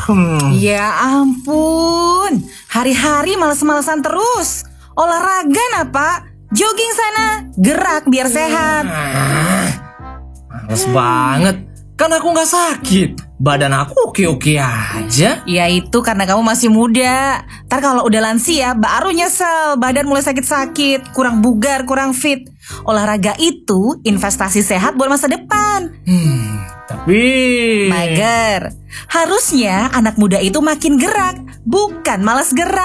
Ya ampun, hari-hari males-malesan terus. Olahraga nah Pak, jogging sana, gerak biar sehat. Males banget, kan aku gak sakit. Badan aku oke-oke aja. Ya itu karena kamu masih muda. Ntar kalau udah lansia baru nyesel, badan mulai sakit-sakit, kurang bugar, kurang fit. Olahraga itu investasi sehat buat masa depan. Tapi Mager, harusnya anak muda itu makin gerak, bukan malas gerak.